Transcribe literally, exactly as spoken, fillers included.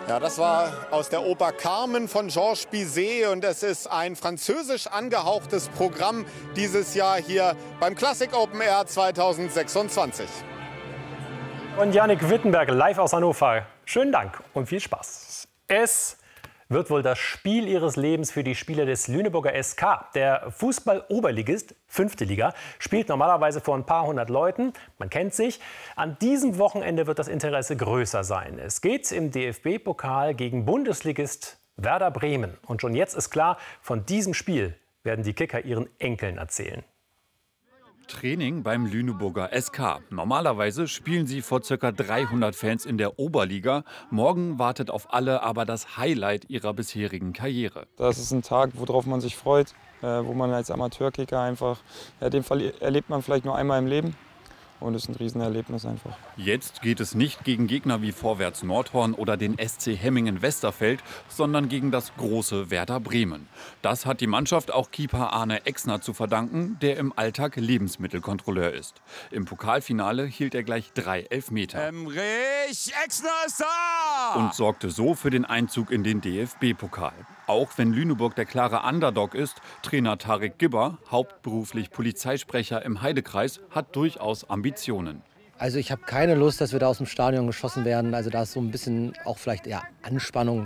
Ja, das war aus der Oper Carmen von Georges Bizet und es ist ein französisch angehauchtes Programm dieses Jahr hier beim Classic Open Air zweitausendsechsundzwanzig. Und Jannik Wittenberg live aus Hannover. Schönen Dank und viel Spaß. Es wird wohl das Spiel ihres Lebens für die Spieler des Lüneburger S K. Der Fußball-Oberligist, fünfte Liga, spielt normalerweise vor ein paar hundert Leuten. Man kennt sich. An diesem Wochenende wird das Interesse größer sein. Es geht im D F B-Pokal gegen Bundesligist Werder Bremen. Und schon jetzt ist klar, von diesem Spiel werden die Kicker ihren Enkeln erzählen. Training beim Lüneburger S K. Normalerweise spielen sie vor ca. dreihundert Fans in der Oberliga. Morgen wartet auf alle aber das Highlight ihrer bisherigen Karriere. Das ist ein Tag, worauf man sich freut, wo man als Amateurkicker einfach, ja, den Fall erlebt man vielleicht nur einmal im Leben. Und es ist ein Riesenerlebnis einfach. Jetzt geht es nicht gegen Gegner wie Vorwärts Nordhorn oder den S C Hemmingen-Westerfeld, sondern gegen das große Werder Bremen. Das hat die Mannschaft auch Keeper Arne Exner zu verdanken, der im Alltag Lebensmittelkontrolleur ist. Im Pokalfinale hielt er gleich drei Elfmeter. Emrich Exner ist da! Und sorgte so für den Einzug in den D F B-Pokal. Auch wenn Lüneburg der klare Underdog ist, Trainer Tarek Gibber, hauptberuflich Polizeisprecher im Heidekreis, hat durchaus Ambitionen. Also ich habe keine Lust, dass wir da aus dem Stadion geschossen werden. Also da ist so ein bisschen auch vielleicht eher Anspannung.